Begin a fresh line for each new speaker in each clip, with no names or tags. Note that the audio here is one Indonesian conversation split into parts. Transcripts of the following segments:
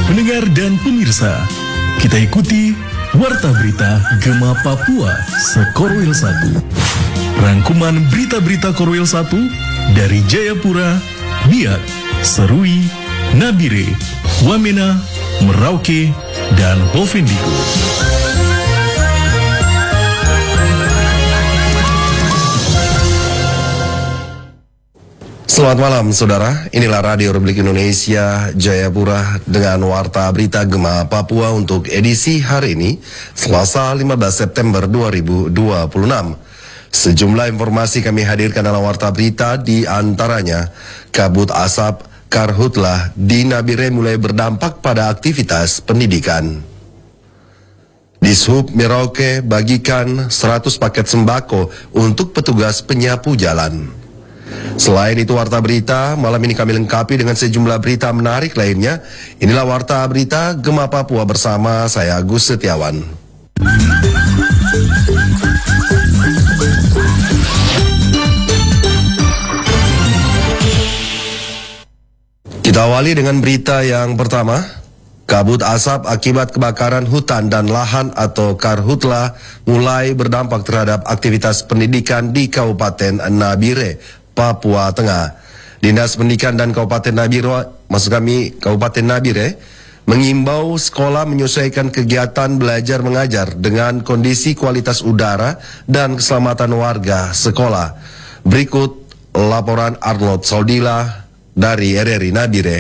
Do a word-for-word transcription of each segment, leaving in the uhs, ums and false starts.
Pendengar dan pemirsa, kita ikuti Warta Berita Gema Papua Sekorwil satu. Rangkuman berita-berita Korwil satu dari Jayapura, Biak, Serui, Nabire, Wamena, Merauke, dan Bovendigul.
Selamat malam saudara, inilah Radio Republik Indonesia Jayapura dengan Warta Berita Gema Papua untuk edisi hari ini, Selasa lima belas September dua ribu dua puluh enam. Sejumlah informasi kami hadirkan dalam Warta Berita, di antaranya kabut asap karhutlah di Nabire mulai berdampak pada aktivitas pendidikan. Dishub Merauke bagikan seratus paket sembako untuk petugas penyapu jalan. Selain itu, Warta Berita malam ini kami lengkapi dengan sejumlah berita menarik lainnya. Inilah Warta Berita Gema Papua bersama saya Agus Setiawan. Kita awali dengan berita yang pertama. Kabut asap akibat kebakaran hutan dan lahan atau karhutla mulai berdampak terhadap aktivitas pendidikan di Kabupaten Nabire, Papua Tengah. Dinas Pendidikan dan Kabupaten Nabire, maksud kami Kabupaten Nabire, mengimbau sekolah menyesuaikan kegiatan belajar mengajar dengan kondisi kualitas udara dan keselamatan warga sekolah. Berikut laporan Arnold Saudila dari R R I Nabire.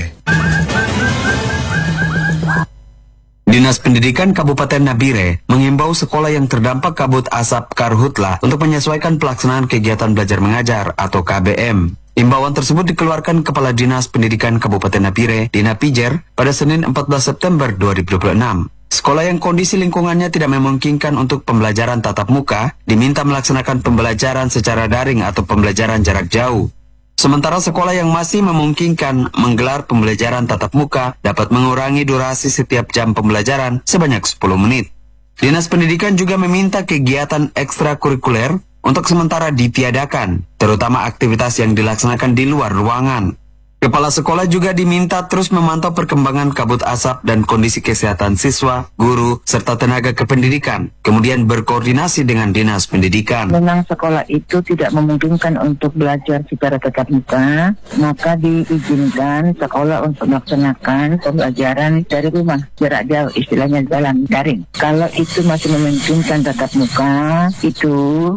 Dinas Pendidikan Kabupaten Nabire mengimbau sekolah yang terdampak kabut asap karhutla untuk menyesuaikan pelaksanaan kegiatan belajar mengajar atau K B M. Imbauan tersebut dikeluarkan Kepala Dinas Pendidikan Kabupaten Nabire, Dina Pijer, pada Senin empat belas September dua ribu dua puluh enam. Sekolah yang kondisi lingkungannya tidak memungkinkan untuk pembelajaran tatap muka diminta melaksanakan pembelajaran secara daring atau pembelajaran jarak jauh. Sementara sekolah yang masih memungkinkan menggelar pembelajaran tatap muka dapat mengurangi durasi setiap jam pembelajaran sebanyak sepuluh menit. Dinas Pendidikan juga meminta kegiatan ekstrakurikuler untuk sementara ditiadakan, terutama aktivitas yang dilaksanakan di luar ruangan. Kepala sekolah juga diminta terus memantau perkembangan kabut asap dan kondisi kesehatan siswa, guru, serta tenaga kependidikan, kemudian berkoordinasi dengan Dinas Pendidikan.
Memang sekolah itu tidak memungkinkan untuk belajar secara tatap muka, maka diizinkan sekolah untuk melaksanakan pembelajaran dari rumah, jarak jauh, istilahnya jalan daring. Kalau itu masih memungkinkan tatap muka, itu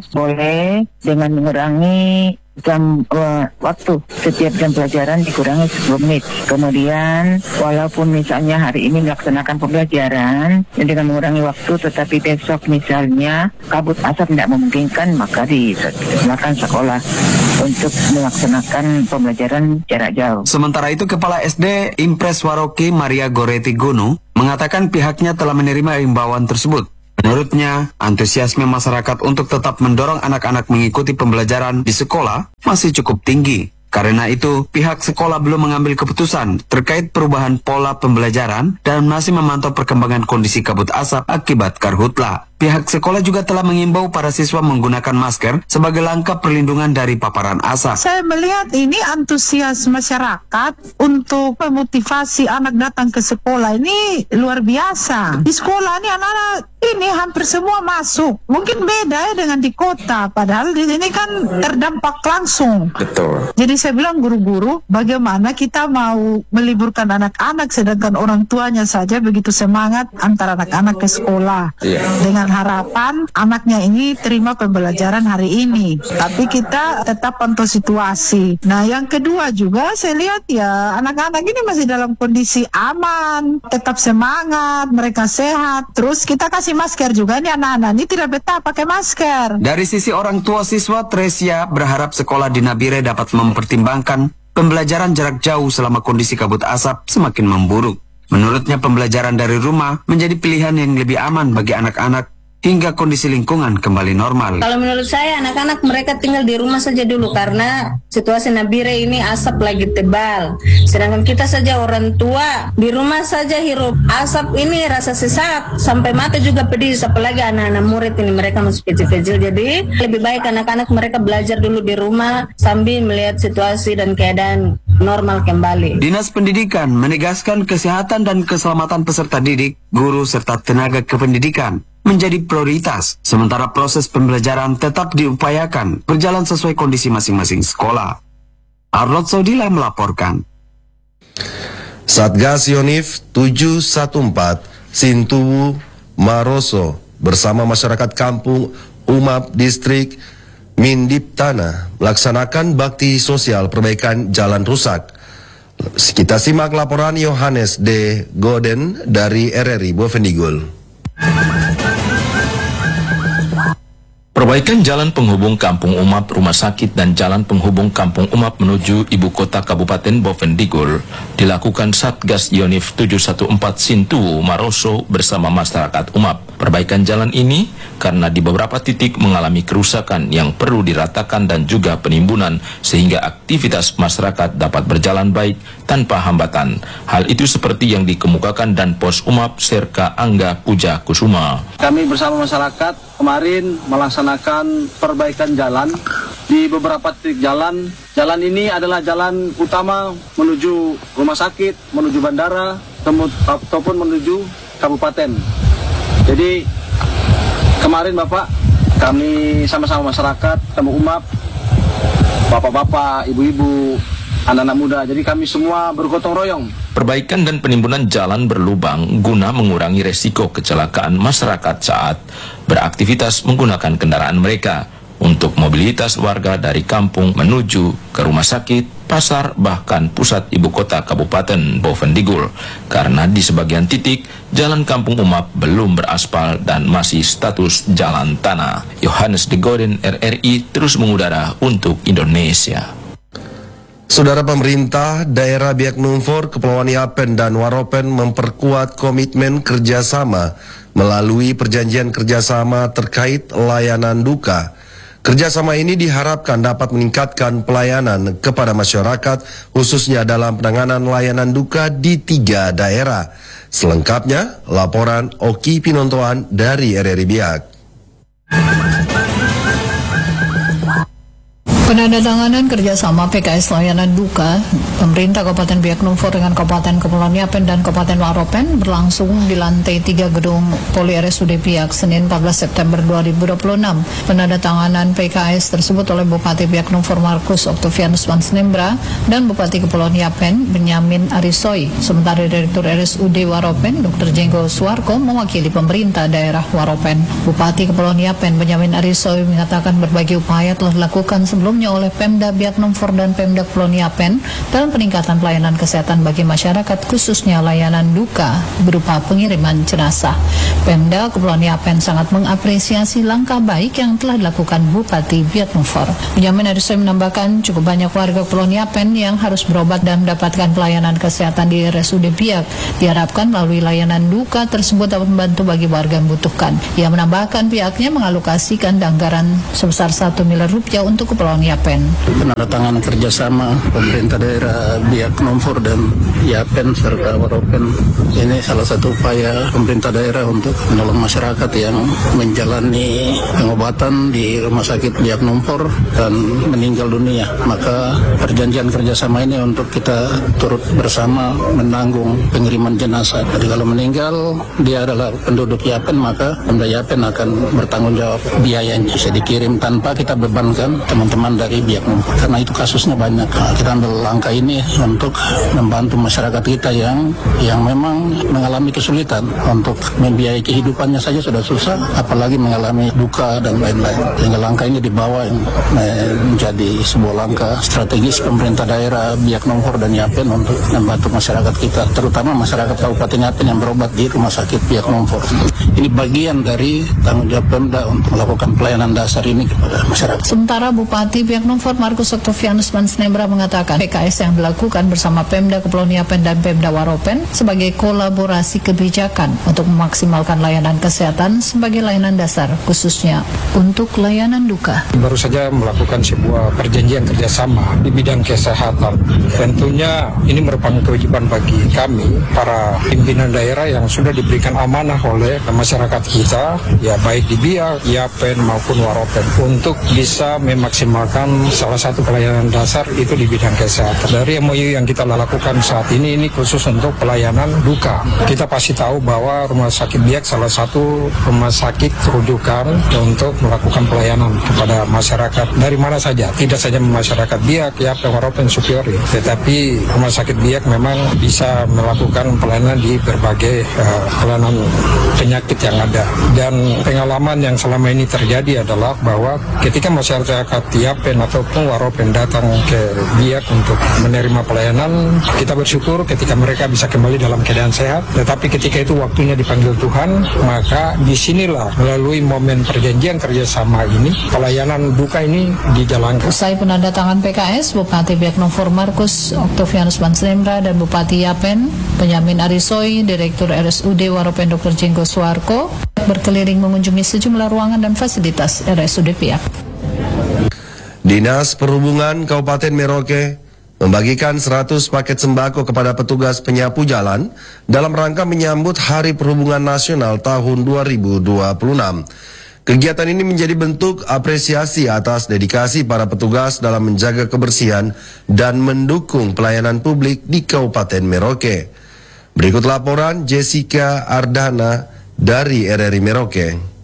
boleh dengan mengurangi jam uh, waktu setiap jam pelajaran dikurangi sepuluh menit. Kemudian walaupun misalnya hari ini melaksanakan pembelajaran dengan mengurangi waktu, tetapi besok misalnya kabut asap tidak memungkinkan, maka disilakan sekolah untuk melaksanakan pembelajaran jarak jauh.
Sementara itu, Kepala S D Impres Waroki Maria Goreti Gunung mengatakan pihaknya telah menerima imbauan tersebut. Menurutnya, antusiasme masyarakat untuk tetap mendorong anak-anak mengikuti pembelajaran di sekolah masih cukup tinggi. Karena itu, pihak sekolah belum mengambil keputusan terkait perubahan pola pembelajaran dan masih memantau perkembangan kondisi kabut asap akibat karhutla. Pihak sekolah juga telah mengimbau para siswa menggunakan masker sebagai langkah perlindungan dari paparan asap.
Saya melihat ini antusias masyarakat untuk memotivasi anak datang ke sekolah ini luar biasa. Di sekolah ini anak-anak ini hampir semua masuk. Mungkin beda ya dengan di kota, padahal di sini kan terdampak langsung.
Betul.
Jadi saya bilang guru-guru, bagaimana kita mau meliburkan anak-anak sedangkan orang tuanya saja begitu semangat antar anak-anak ke sekolah. Iya. Dengan harapan anaknya ini terima pembelajaran hari ini. Tapi kita tetap pantau situasi. Nah, yang kedua juga saya lihat ya anak-anak ini masih dalam kondisi aman, tetap semangat, mereka sehat. Terus kita kasih masker juga nih anak-anak ini tidak betah pakai masker.
Dari sisi orang tua siswa, Tresia berharap sekolah di Nabire dapat mempertimbangkan pembelajaran jarak jauh selama kondisi kabut asap semakin memburuk. Menurutnya pembelajaran dari rumah menjadi pilihan yang lebih aman bagi anak-anak hingga kondisi lingkungan kembali normal.
Kalau menurut saya anak-anak mereka tinggal di rumah saja dulu karena situasi Nabire ini asap lagi tebal. Sedangkan kita saja orang tua di rumah saja hirup asap ini rasa sesak sampai mata juga pedis, apalagi anak-anak murid ini mereka masih kecil-kecil. Jadi lebih baik anak-anak mereka belajar dulu di rumah sambil melihat situasi dan keadaan normal kembali.
Dinas Pendidikan menegaskan kesehatan dan keselamatan peserta didik, guru, serta tenaga kependidikan menjadi prioritas, sementara proses pembelajaran tetap diupayakan berjalan sesuai kondisi masing-masing sekolah. Arnold Sodila melaporkan.
Satgas Yonif tujuh satu empat Sintuwu Maroso bersama masyarakat kampung Umap Distrik Mindiptana melaksanakan bakti sosial perbaikan jalan rusak. Kita simak laporan Yohanes de Goden dari R R I Bovendigul.
Perbaikan jalan penghubung Kampung Umap Rumah Sakit dan jalan penghubung Kampung Umap menuju ibu kota Kabupaten Bovendigul dilakukan Satgas Yonif tujuh satu empat Sintuwu Maroso bersama masyarakat Umap. Perbaikan jalan ini karena di beberapa titik mengalami kerusakan yang perlu diratakan dan juga penimbunan sehingga aktivitas masyarakat dapat berjalan baik tanpa hambatan. Hal itu seperti yang dikemukakan dan Pos Umap Serka Angga Puja Kusuma.
Kami bersama masyarakat kemarin melaksanakan perbaikan jalan di beberapa titik jalan. Jalan ini adalah jalan utama menuju rumah sakit, menuju bandara, ataupun menuju kabupaten. Jadi kemarin Bapak, kami sama-sama masyarakat, kamu Umap, bapak-bapak, ibu-ibu, anak-anak muda, jadi kami semua bergotong royong.
Perbaikan dan penimbunan jalan berlubang guna mengurangi resiko kecelakaan masyarakat saat beraktivitas menggunakan kendaraan mereka untuk mobilitas warga dari kampung menuju ke rumah sakit, pasar, bahkan pusat ibu kota Kabupaten Bovendigul. Karena di sebagian titik, jalan Kampung Umap belum beraspal dan masih status jalan tanah. Yohanes de Goden, R R I, terus mengudara untuk Indonesia.
Saudara, pemerintah daerah Biak Numfor, Kepulauan Yapen dan Waropen memperkuat komitmen kerjasama melalui perjanjian kerjasama terkait layanan duka. Kerjasama ini diharapkan dapat meningkatkan pelayanan kepada masyarakat, khususnya dalam penanganan layanan duka di tiga daerah. Selengkapnya, laporan Oki Pinontoan dari R R I Biak.
Penandatanganan kerjasama P K S layanan duka pemerintah Kabupaten Biak Numfor dengan Kabupaten Kepulauan Yapen dan Kabupaten Waropen berlangsung di lantai tiga gedung Poli R S U D Biak Senin empat belas September dua ribu dua puluh enam. Penandatanganan P K S tersebut oleh Bupati Biak Numfor Markus Octavianus Mansnembra dan Bupati Kepulauan Yapen Benyamin Arisoy. Sementara Direktur R S U D Waropen Doktor Jenggo Suwarko mewakili pemerintah daerah Waropen. Bupati Kepulauan Yapen Benyamin Arisoy mengatakan berbagai upaya telah dilakukan sebelum oleh Pemda Biak Numfor dan Pemda Kepulauan Yapen dalam peningkatan pelayanan kesehatan bagi masyarakat, khususnya layanan duka berupa pengiriman jenazah. Pemda Kepulauan Yapen sangat mengapresiasi langkah baik yang telah dilakukan Bupati Biak Numfor. Benyamin Arisoy menambahkan cukup banyak warga Kepulauan Yapen yang harus berobat dan mendapatkan pelayanan kesehatan di R S U D Biak. Diharapkan melalui layanan duka tersebut dapat membantu bagi warga yang membutuhkan. Ia menambahkan pihaknya mengalokasikan anggaran sebesar satu miliar rupiah untuk Kepulauan Yapen.
Penandatanganan kerjasama pemerintah daerah Biak Numfor dan Yapen serta Waropen ini salah satu upaya pemerintah daerah untuk menolong masyarakat yang menjalani pengobatan di rumah sakit Biak Numfor dan meninggal dunia. Maka perjanjian kerjasama ini untuk kita turut bersama menanggung pengiriman jenazah. Jadi kalau meninggal dia adalah penduduk Yapen, maka Pemda Yapen akan bertanggung jawab biayanya. Bisa dikirim tanpa kita bebankan teman-teman dari Biak Numfor. Karena itu kasusnya banyak. Nah, kita ambil langkah ini untuk membantu masyarakat kita yang yang memang mengalami kesulitan untuk membiayai kehidupannya saja sudah susah, apalagi mengalami duka dan lain-lain. Sehingga langkah ini dibawa yang menjadi sebuah langkah strategis pemerintah daerah Biak Numfor dan Yapen untuk membantu masyarakat kita, terutama masyarakat Kabupaten Yapen yang berobat di rumah sakit Biak Numfor. Ini bagian dari tanggung jawab Pemda untuk melakukan pelayanan dasar ini kepada masyarakat.
Sementara Bupati Biak Numfor Markus Octavianus Mansnembra mengatakan P K S yang dilakukan bersama Pemda Kepulauan Yapen dan Pemda Waropen sebagai kolaborasi kebijakan untuk memaksimalkan layanan kesehatan sebagai layanan dasar, khususnya untuk layanan duka.
Baru saja melakukan sebuah perjanjian kerjasama di bidang kesehatan. Tentunya ini merupakan kewajiban bagi kami, para pimpinan daerah yang sudah diberikan amanah oleh masyarakat kita, ya baik di Biak, Yapen maupun Waropen, untuk bisa memaksimalkan merupakan salah satu pelayanan dasar itu di bidang kesehatan. Dari M O U yang kita lakukan saat ini, ini khusus untuk pelayanan duka. Kita pasti tahu bahwa Rumah Sakit Biak salah satu rumah sakit rujukan untuk melakukan pelayanan kepada masyarakat dari mana saja. Tidak saja masyarakat Biak, ya, Waropen, Supiori, tetapi Rumah Sakit Biak memang bisa melakukan pelayanan di berbagai uh, pelayanan penyakit yang ada. Dan pengalaman yang selama ini terjadi adalah bahwa ketika masyarakat Yapen ataupun Waropen datang ke Biak untuk menerima pelayanan, kita bersyukur ketika mereka bisa kembali dalam keadaan sehat. Tetapi ketika itu waktunya dipanggil Tuhan, maka disinilah melalui momen perjanjian kerjasama ini, pelayanan duka ini dijalankan.
Usai penandatangan P K S, Bupati Biak Numfor Markus Oktavianus Banslemra dan Bupati Yapen Benyamin Arisoy, Direktur R S U D Waropen Doktor Jenggo Suarko berkeliling mengunjungi sejumlah ruangan dan fasilitas R S U D Biak.
Dinas Perhubungan Kabupaten Merauke membagikan seratus paket sembako kepada petugas penyapu jalan dalam rangka menyambut Hari Perhubungan Nasional tahun dua ribu dua puluh enam. Kegiatan ini menjadi bentuk apresiasi atas dedikasi para petugas dalam menjaga kebersihan dan mendukung pelayanan publik di Kabupaten Merauke. Berikut laporan Jessica Ardana dari R R I Merauke.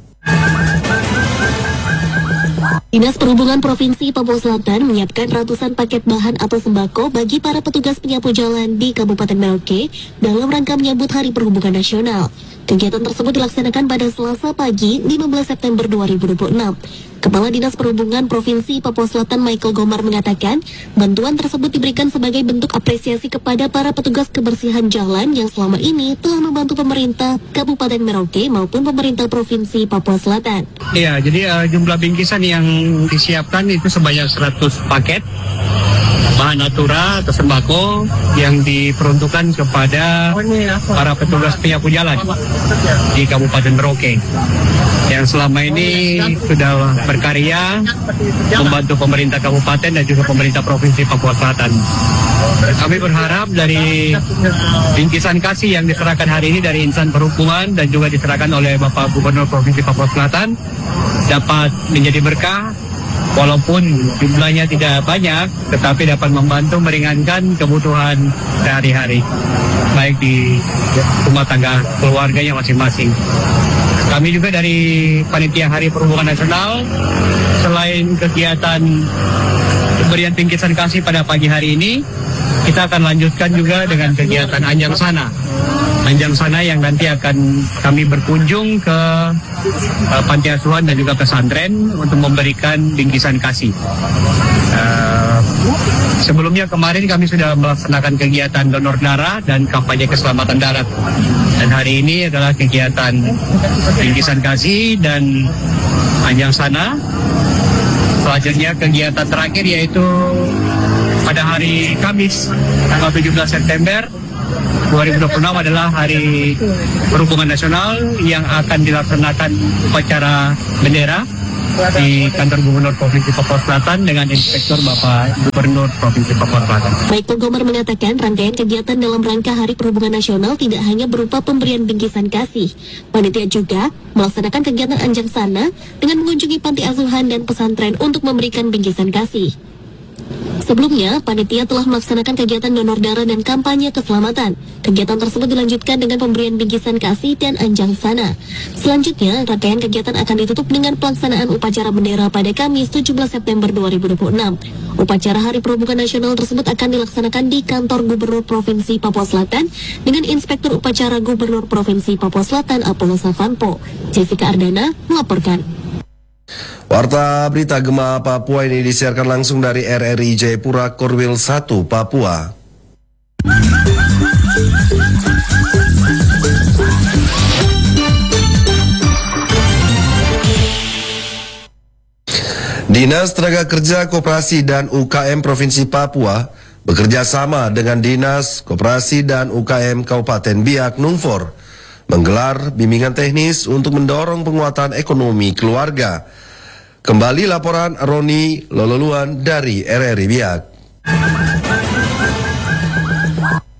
Dinas Perhubungan Provinsi Papua Selatan menyiapkan ratusan paket bahan atau sembako bagi para petugas penyapu jalan di Kabupaten Merauke dalam rangka menyambut Hari Perhubungan Nasional. Kegiatan tersebut dilaksanakan pada Selasa pagi lima belas September dua ribu dua puluh enam. Kepala Dinas Perhubungan Provinsi Papua Selatan Michael Gomar mengatakan, bantuan tersebut diberikan sebagai bentuk apresiasi kepada para petugas kebersihan jalan yang selama ini telah membantu pemerintah Kabupaten Merauke maupun pemerintah Provinsi Papua Selatan.
Iya, jadi uh, jumlah bingkisan yang disiapkan itu sebanyak seratus paket bahan natura atau sembako yang diperuntukkan kepada para petugas penyapu jalan di Kabupaten Merauke yang selama ini sudah berkarya membantu pemerintah kabupaten dan juga pemerintah Provinsi Papua Selatan. Kami berharap dari bingkisan kasih yang diserahkan hari ini dari insan perhubungan dan juga diserahkan oleh Bapak Gubernur Provinsi Papua Selatan dapat menjadi berkah. Walaupun jumlahnya tidak banyak, tetapi dapat membantu meringankan kebutuhan sehari-hari, baik di rumah tangga keluarganya masing-masing. Kami juga dari Panitia Hari Perhubungan Nasional, selain kegiatan pemberian bingkisan kasih pada pagi hari ini, kita akan lanjutkan juga dengan kegiatan Anjang Sana. Anjang Sana yang nanti akan kami berkunjung ke uh, panti asuhan dan juga pesantren untuk memberikan bingkisan kasih. Uh, sebelumnya kemarin kami sudah melaksanakan kegiatan donor darah dan kampanye keselamatan darat. Dan hari ini adalah kegiatan bingkisan kasih dan Anjang Sana. Selanjutnya kegiatan terakhir yaitu pada hari Kamis tanggal tujuh belas September dua ribu dua puluh enam adalah Hari Perhubungan Nasional yang akan dilaksanakan upacara bendera di kantor Gubernur Provinsi Papua Selatan dengan Inspektur Bapak Gubernur Provinsi Papua Selatan.
Michael Gomar mengatakan rangkaian kegiatan dalam rangka Hari Perhubungan Nasional tidak hanya berupa pemberian bingkisan kasih. Panitia juga melaksanakan kegiatan Anjang Sana dengan mengunjungi panti asuhan dan pesantren untuk memberikan bingkisan kasih. Sebelumnya, panitia telah melaksanakan kegiatan donor darah dan kampanye keselamatan. Kegiatan tersebut dilanjutkan dengan pemberian bingkisan kasih dan Anjang Sana. Selanjutnya, rangkaian kegiatan akan ditutup dengan pelaksanaan upacara bendera pada Kamis tujuh belas September dua ribu dua puluh enam. Upacara Hari Perhubungan Nasional tersebut akan dilaksanakan di kantor Gubernur Provinsi Papua Selatan dengan Inspektur Upacara Gubernur Provinsi Papua Selatan Apollo Savanpo. Jessica Ardana melaporkan.
Warta berita Gema Papua ini disiarkan langsung dari R R I Jayapura Korwil satu Papua. Dinas Tenaga Kerja Koperasi dan U K M Provinsi Papua bekerja sama dengan Dinas Koperasi dan U K M Kabupaten Biak Numfor menggelar bimbingan teknis untuk mendorong penguatan ekonomi keluarga. Kembali laporan Roni Lololuan dari R R I Biak.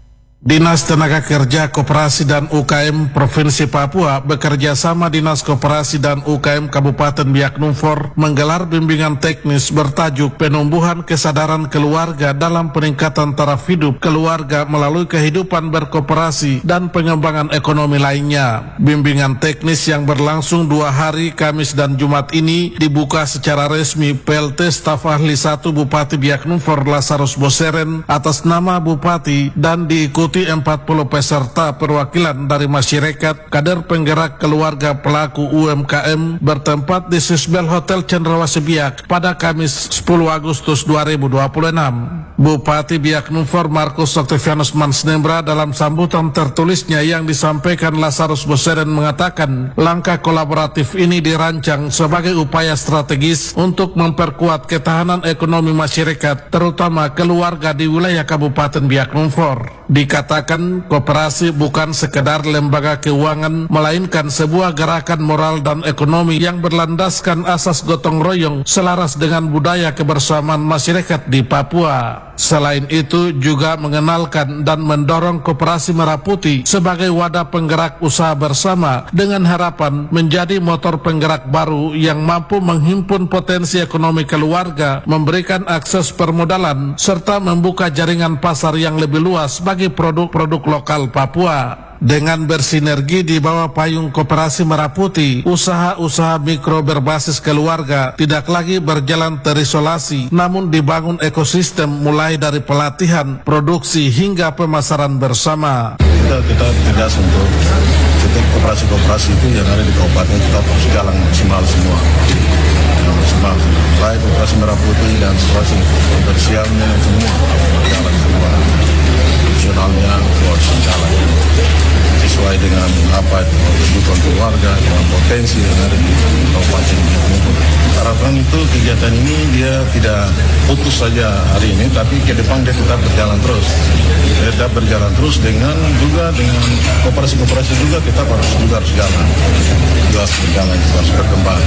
Dinas Tenaga Kerja Koperasi dan U K M Provinsi Papua bekerja sama Dinas Koperasi dan U K M Kabupaten Biak Numfor menggelar bimbingan teknis bertajuk Penumbuhan Kesadaran Keluarga dalam Peningkatan Taraf Hidup Keluarga melalui Kehidupan Berkoperasi dan Pengembangan Ekonomi lainnya. Bimbingan teknis yang berlangsung dua hari Kamis dan Jumat ini dibuka secara resmi P L T Staf Ahli satu Bupati Biak Numfor Lazarus Boseren atas nama Bupati dan diikuti empat puluh peserta perwakilan dari masyarakat, kader penggerak keluarga pelaku U M K M bertempat di Sisbel Hotel Cendrawasih Biak pada Kamis sepuluh Agustus dua ribu dua puluh enam. Bupati Biak Numfor Markus Octavianus Mansnembra dalam sambutan tertulisnya yang disampaikan Lazarus Boseren mengatakan langkah kolaboratif ini dirancang sebagai upaya strategis untuk memperkuat ketahanan ekonomi masyarakat terutama keluarga di wilayah Kabupaten Biak Numfor. Dikatakan koperasi bukan sekedar lembaga keuangan melainkan sebuah gerakan moral dan ekonomi yang berlandaskan asas gotong royong selaras dengan budaya kebersamaan masyarakat di Papua. Selain itu juga mengenalkan dan mendorong koperasi Merah Putih sebagai wadah penggerak usaha bersama dengan harapan menjadi motor penggerak baru yang mampu menghimpun potensi ekonomi keluarga, memberikan akses permodalan serta membuka jaringan pasar yang lebih luas bagi produk-produk lokal Papua. Dengan bersinergi di bawah payung Koperasi Merah Putih, usaha-usaha mikro berbasis keluarga tidak lagi berjalan terisolasi, namun dibangun ekosistem mulai dari pelatihan, produksi hingga pemasaran bersama.
Kita, kita tegas untuk setiap koperasi-koperasi itu yang ada di kabupaten kita harus jalan maksimal semua. Maksimal, baik Koperasi Merah Putih dan koperasi komersialnya semua jalan semua. Fungsionalnya harus jalan sesuai dengan apa itu kebutuhan keluarga dengan potensi yang ada di kabupaten. Harapan itu kegiatan ini dia tidak putus saja hari ini, tapi ke depan dia tetap berjalan terus. Dia tetap berjalan terus dengan juga dengan koperasi-koperasi juga kita harus juga harus jalan, juga harus berjalan, juga harus berkembang.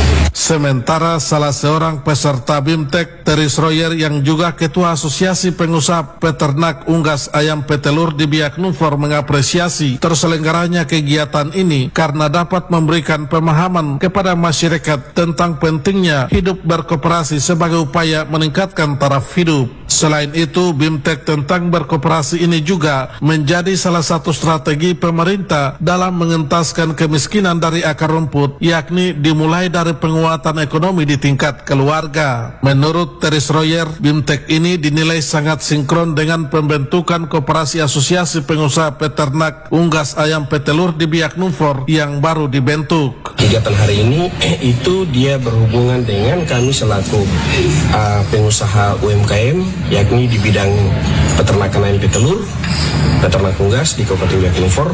Sementara salah seorang peserta BIMTEK, Teris Royer yang juga Ketua Asosiasi Pengusaha Peternak Unggas Ayam Petelur di Biak Numfor mengapresiasi terselenggaranya kegiatan ini karena dapat memberikan pemahaman kepada masyarakat tentang pentingnya hidup berkoperasi sebagai upaya meningkatkan taraf hidup. Selain itu, BIMTEK tentang berkoperasi ini juga menjadi salah satu strategi pemerintah dalam mengentaskan kemiskinan dari akar rumput, yakni dimulai dari penguatan ekonomi di tingkat keluarga. Menurut Teris Royer, BIMTEK ini dinilai sangat sinkron dengan pembentukan Koperasi Asosiasi Pengusaha Peternak Unggas Ayam Petelur di Biak Numfor yang baru dibentuk.
Kegiatan hari ini eh, itu dia berhubungan dengan kami selaku uh, pengusaha U M K M, yakni di bidang peternakan ayam petelur, peternak unggas di Kabupaten Biak Numfor.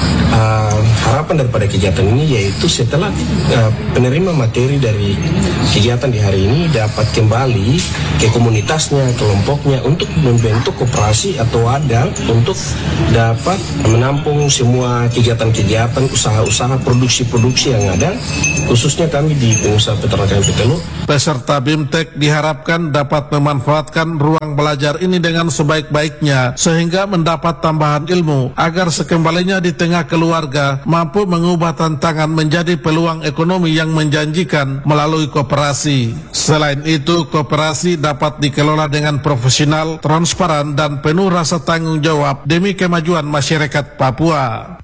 Uh, harapan daripada kegiatan ini yaitu setelah uh, penerima materi dari kegiatan di hari ini dapat kembali ke komunitasnya, kelompoknya untuk membentuk koperasi atau wadah untuk dapat menampung semua kegiatan-kegiatan, usaha-usaha, produksi-produksi yang ada, khususnya kami di pengusaha peternakan ayam petelur.
Peserta BIMTEK diharapkan dapat memanfaatkan ruang belajar ini dengan sebaik-baiknya sehingga mendapat tambahan ilmu agar sekembalinya di tengah keluarga mampu mengubah tantangan menjadi peluang ekonomi yang menjanjikan melalui koperasi. Selain itu, koperasi dapat dikelola dengan profesional, transparan, dan penuh rasa tanggung jawab demi kemajuan masyarakat Papua.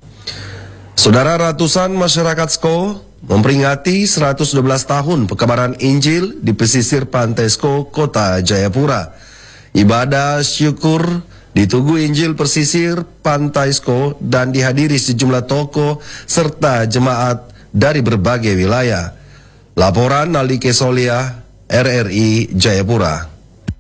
Saudara, ratusan masyarakat Sko memperingati seratus dua belas tahun pekabaran Injil di pesisir Pantai Sko, Kota Jayapura. Ibadah syukur di Tugu Injil Pesisir Pantai Sko dan dihadiri sejumlah tokoh serta jemaat dari berbagai wilayah. Laporan Naldi Kesolia, R R I Jayapura.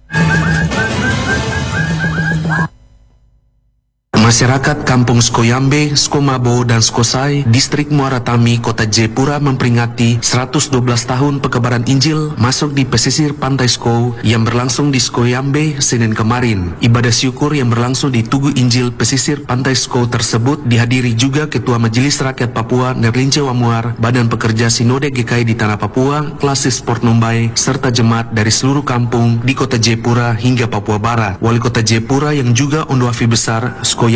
Masyarakat Kampung Skoyambe, Skomabo, dan Skosai, Distrik Muara Tami, Kota Jayapura memperingati seratus dua belas tahun pekabaran Injil masuk di pesisir Pantai Sko yang berlangsung di Skoyambe Senin kemarin. Ibadah syukur yang berlangsung di Tugu Injil Pesisir Pantai Sko tersebut dihadiri juga Ketua Majelis Rakyat Papua Nerlince Wamuar, Badan Pekerja Sinode G K I di Tanah Papua, Klasis Port Numbai, serta jemaat dari seluruh kampung di Kota Jayapura hingga Papua Barat. Wali Kota Jayapura yang juga Ondoafi Besar Skoyambe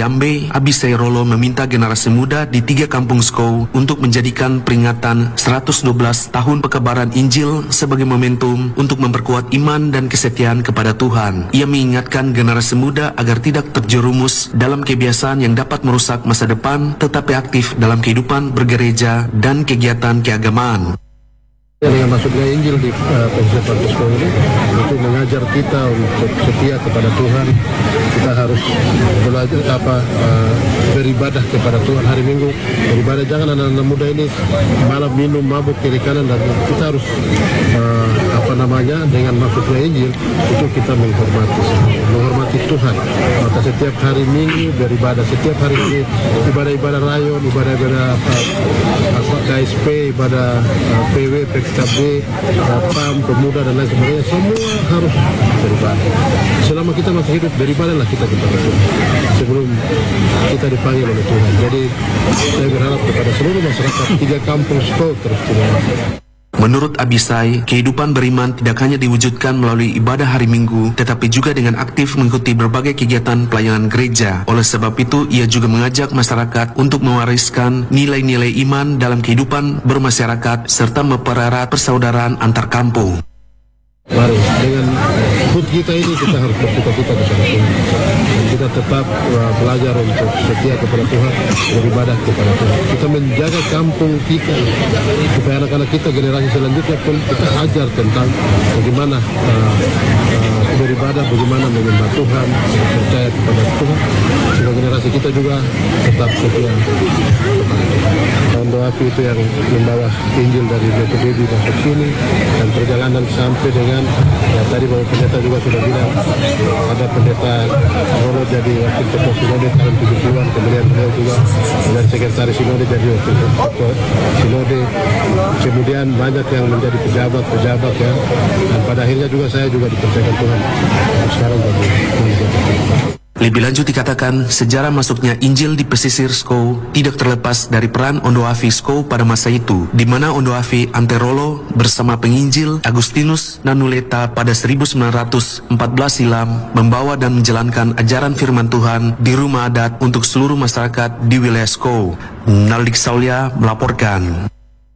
Skoyambe, Abisai Rolo meminta generasi muda di tiga kampung Sko untuk menjadikan peringatan seratus dua belas tahun pekebaran Injil sebagai momentum untuk memperkuat iman dan kesetiaan kepada Tuhan. Ia mengingatkan generasi muda agar tidak terjerumus dalam kebiasaan yang dapat merusak masa depan, tetapi aktif dalam kehidupan bergereja dan kegiatan keagamaan.
Dengan masuknya Injil di uh, Pesisir Pantai Sko ini, itu mengajar kita untuk setia kepada Tuhan. Kita harus belajar apa uh, beribadah kepada Tuhan hari Minggu. Beribadah, jangan anak-anak muda ini malam minum mabuk kiri kanan, dan kita harus uh, apa namanya dengan masuknya Injil itu kita menghormati menghormati Tuhan. Maka setiap hari Minggu beribadah, setiap hari ini ibadah-ibadah rayon, ibadah-ibadah uh, apa K S P, ibadah uh, P W, P K B, P A M, pemuda dan lain sebagainya, semua harus beribadah. Selama kita masih hidup, beribadahlah kita kepada Tuhan sebelum kita dipanggil oleh Tuhan. Jadi saya berharap kepada seluruh masyarakat tiga kampung Sko terus tidak.
Menurut Abisai, kehidupan beriman tidak hanya diwujudkan melalui ibadah hari Minggu, tetapi juga dengan aktif mengikuti berbagai kegiatan pelayanan gereja. Oleh sebab itu, ia juga mengajak masyarakat untuk mewariskan nilai-nilai iman dalam kehidupan bermasyarakat serta mempererat persaudaraan antar kampung.
Mari, dengan hut kita ini kita harus bersuka-cita kepada Tuhan. Kita tetap uh, belajar untuk setia kepada Tuhan, beribadah kepada Tuhan. Kita menjaga kampung kita, supaya anak-anak kita generasi selanjutnya pun kita ajar tentang bagaimana uh, uh, beribadah, bagaimana menyembah Tuhan, percaya kepada Tuhan. Supaya generasi kita juga tetap setia kepada Tuhan. Ondo Afi itu yang membawa Injil dari Beto Baby masuk sini, dan perjalanan sampai dengan ya tadi Bapak Pendeta juga sudah bilang ada Pendeta Rolo jadi wakil ketua Sinode tahun tujuh puluhan, kemudian beliau juga dan sekretaris Sinode jadi wakil ketua Sinode, kemudian banyak yang menjadi pejabat-pejabat ya, dan pada akhirnya juga saya juga dipercayakan Tuhan sekarang bagi menjadi.
Lebih lanjut dikatakan, sejarah masuknya Injil di pesisir Sko tidak terlepas dari peran Ondo Afi Sko pada masa itu, di mana Ondo Afi Anterolo bersama penginjil Agustinus Nanuleta pada seribu sembilan ratus empat belas silam membawa dan menjalankan ajaran firman Tuhan di rumah adat untuk seluruh masyarakat di wilayah Sko. Naldik Saulia melaporkan.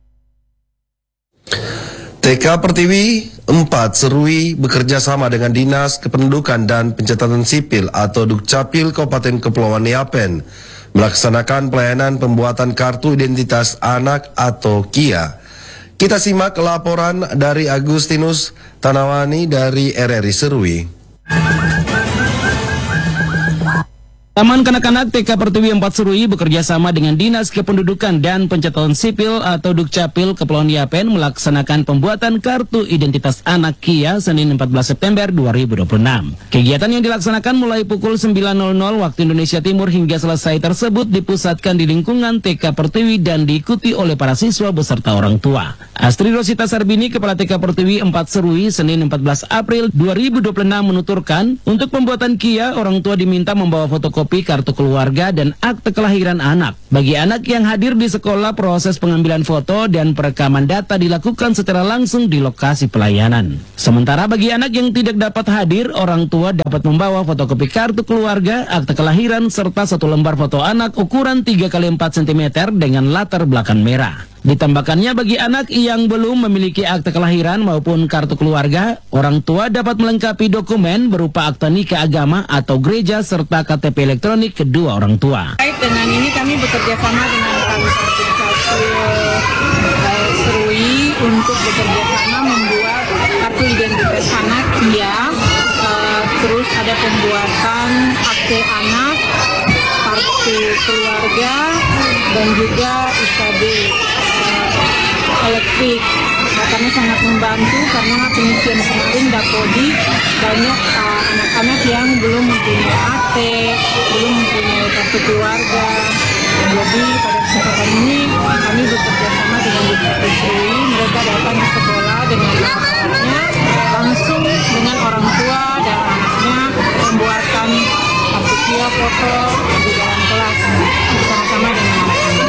T K Pertiwi empat Serui bekerja sama dengan Dinas Kependudukan dan Pencatatan Sipil atau Dukcapil Kabupaten Kepulauan Yapen melaksanakan pelayanan pembuatan kartu identitas anak atau K I A. Kita simak laporan dari Agustinus Tanawani dari R R I Serui.
Taman Kanak-Kanak T K Pertiwi empat Serui bekerja sama dengan Dinas Kependudukan dan Pencatatan Sipil atau Dukcapil Kepulauan Yapen melaksanakan pembuatan kartu identitas anak K I A Senin empat belas September dua ribu dua puluh enam. Kegiatan yang dilaksanakan mulai pukul sembilan waktu Indonesia Timur hingga selesai tersebut dipusatkan di lingkungan T K Pertiwi dan diikuti oleh para siswa beserta orang tua. Astri Rosita Sarbini, Kepala T K Pertiwi empat Serui, Senin empat belas April dua ribu dua puluh enam menuturkan, untuk pembuatan K I A orang tua diminta membawa fotokopi kartu keluarga dan akte kelahiran anak. Bagi anak yang hadir di sekolah, proses pengambilan foto dan perekaman data dilakukan secara langsung di lokasi pelayanan. Sementara bagi anak yang tidak dapat hadir, orang tua dapat membawa fotokopi kartu keluarga, akte kelahiran, serta satu lembar foto anak ukuran tiga kali empat sentimeter dengan latar belakang merah. Ditambahkannya bagi anak yang belum memiliki akte kelahiran maupun kartu keluarga, orang tua dapat melengkapi dokumen berupa akta nikah agama atau gereja serta K T P elektronik kedua orang tua.
Baik, dengan ini kami bekerja sama dengan Kantor Dukcapil uh, Serui untuk bekerja sama membuat kartu identitas anak K I A, uh, terus ada pembuatan akte anak, kartu keluarga, dan juga I K B elektrik. Nah, kami sangat membantu karena pengisian kemarin Dapodi banyak uh, anak-anak yang belum mempunyai akte, belum mempunyai kartu keluarga. Jadi pada kesempatan ini kami bekerja sama dengan Dukcapil Serui. Mereka datang ke sekolah dengan anak-anaknya, langsung dengan orang tua dan anaknya membuatkan kartu K I A foto di dalam kelas bersama-sama dengan anak-anak.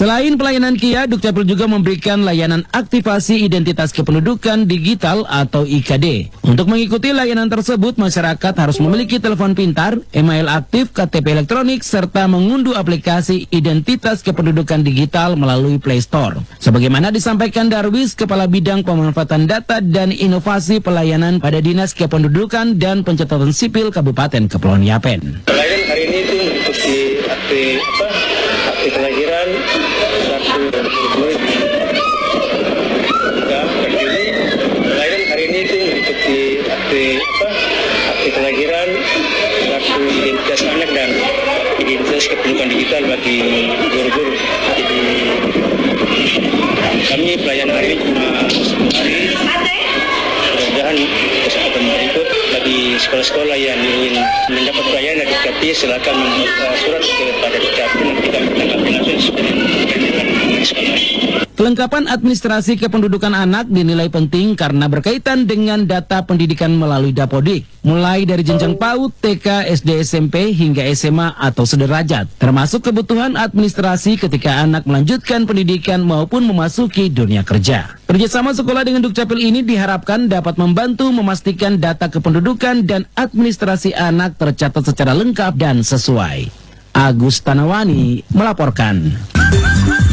Selain pelayanan K I A, Dukcapil juga memberikan layanan aktivasi identitas kependudukan digital atau I K D. Untuk mengikuti layanan tersebut, masyarakat harus memiliki telepon pintar, email aktif, K T P elektronik, serta mengunduh aplikasi identitas kependudukan digital melalui Play Store. Sebagaimana disampaikan Darwis, Kepala Bidang Pemanfaatan Data dan Inovasi Pelayanan pada Dinas Kependudukan dan Pencatatan Sipil Kabupaten Kepulauan Yapen.
Pelayanan hari ini itu untuk di akte apa akte kelahiran satu murid juga berdiri. Pelayanan hari ini itu untuk di akte apa akte kelahiran satu identitas anak dan identitas kependudukan digital bagi guru-guru. Jadi kami pelayanan hari ini cuma sepuluh hari. Mudah-mudahan kesempatan berikut bagi sekolah-sekolah yang ingin mendapat pelayanan dari Dukcapil, silakan membuat surat kepada Dukcapil, nanti kami tanggapi langsung sesuai dengan sekolah.
Kelengkapan administrasi kependudukan anak dinilai penting karena berkaitan dengan data pendidikan melalui Dapodik, mulai dari jenjang PAUD, T K, S D, S M P, hingga S M A atau sederajat, termasuk kebutuhan administrasi ketika anak melanjutkan pendidikan maupun memasuki dunia kerja. Kerjasama sekolah dengan Dukcapil ini diharapkan dapat membantu memastikan data kependudukan dan administrasi anak tercatat secara lengkap dan sesuai. Agus Tanawani melaporkan.